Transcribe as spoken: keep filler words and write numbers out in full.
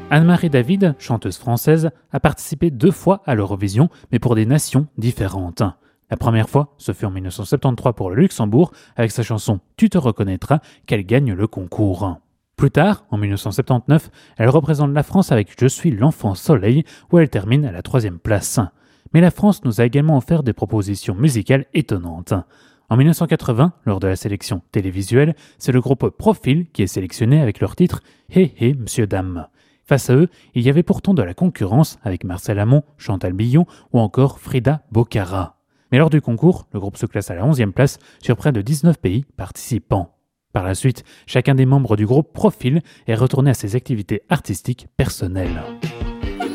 Anne-Marie David, chanteuse française, a participé deux fois à l'Eurovision, mais pour des nations différentes. La première fois, ce fut en dix-neuf cent soixante-treize pour le Luxembourg, avec sa chanson Tu te reconnaîtras, qu'elle gagne le concours. Plus tard, en dix-neuf cent soixante-dix-neuf, elle représente la France avec Je suis l'enfant soleil, où elle termine à la troisième place. Mais la France nous a également offert des propositions musicales étonnantes. En dix-neuf cent quatre-vingts, lors de la sélection télévisuelle, c'est le groupe Profil qui est sélectionné avec leur titre Hé hé Monsieur Dame. Face à eux, il y avait pourtant de la concurrence avec Marcel Amont, Chantal Billon ou encore Frida Bocara. Mais lors du concours, le groupe se classe à la onzième place sur près de dix-neuf pays participants. Par la suite, chacun des membres du groupe Profil est retourné à ses activités artistiques personnelles.